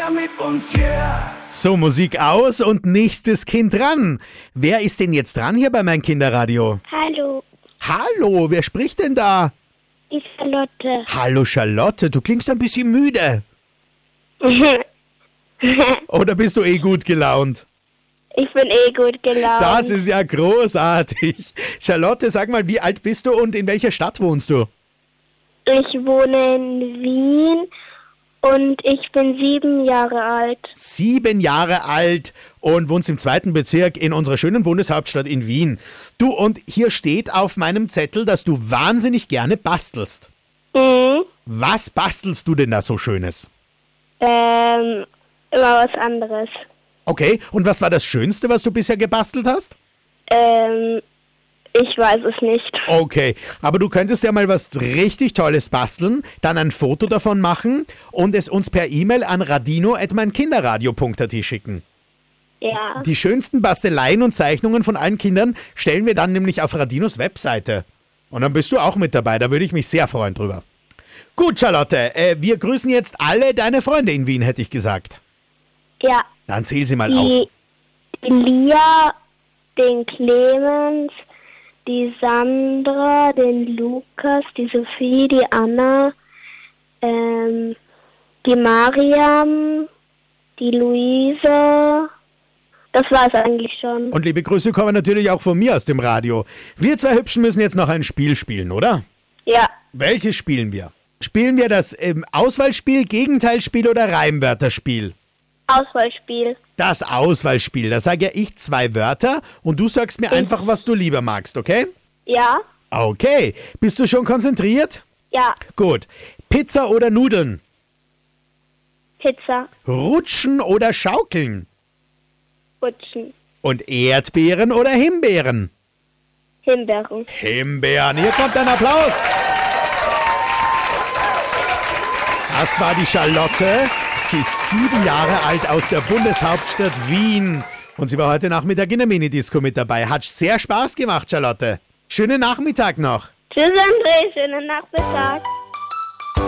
feiern mit uns, yeah. So, Musik aus und nächstes Kind dran. Wer ist denn jetzt dran hier bei Mein Kinderradio? Hallo, Hallo, wer spricht denn da? die Charlotte. Hallo Charlotte, du klingst ein bisschen müde. Oder bist du eh gut gelaunt? Ich bin gut gelaunt. Das ist ja großartig. Charlotte, sag mal, wie alt bist du und in welcher Stadt wohnst du? Ich wohne in Wien und ich bin 7 Jahre alt. 7 Jahre alt und wohnst im 2. Bezirk in unserer schönen Bundeshauptstadt in Wien. Du, und hier steht auf meinem Zettel, dass du wahnsinnig gerne bastelst. Was bastelst du denn da so Schönes? Immer was anderes. Okay, und was war das Schönste, was du bisher gebastelt hast? Ich weiß es nicht. Okay, aber du könntest ja mal was richtig Tolles basteln, dann ein Foto davon machen und es uns per E-Mail an radino@meinkinderradio.at schicken. Ja. Die schönsten Basteleien und Zeichnungen von allen Kindern stellen wir dann nämlich auf Radinos Webseite. Und dann bist du auch mit dabei, da würde ich mich sehr freuen drüber. Gut, Charlotte, wir grüßen jetzt alle deine Freunde in Wien, hätte ich gesagt. Ja. Dann zähl sie mal auf. Die Lia, den Clemens, die Sandra, den Lukas, die Sophie, die Anna, die Mariam, die Luise. Das war's eigentlich schon. Und liebe Grüße kommen natürlich auch von mir aus dem Radio. Wir zwei Hübschen müssen jetzt noch ein Spiel spielen, oder? Ja. Welches spielen wir? Spielen wir das Auswahlspiel, Gegenteilspiel oder Reimwörterspiel? Auswahlspiel. Das Auswahlspiel, da sage ja ich 2 Wörter und du sagst mir einfach, was du lieber magst, okay? Ja. Okay, bist du schon konzentriert? Ja. Gut. Pizza oder Nudeln? Pizza. Rutschen oder schaukeln? Rutschen. Und Erdbeeren oder Himbeeren? Himbeeren. Himbeeren, hier kommt ein Applaus. Das war die Charlotte. Sie ist 7 Jahre alt aus der Bundeshauptstadt Wien. Und sie war heute Nachmittag in der Minidisco mit dabei. Hat sehr Spaß gemacht, Charlotte. Schönen Nachmittag noch. Tschüss, André. Schönen Nachmittag.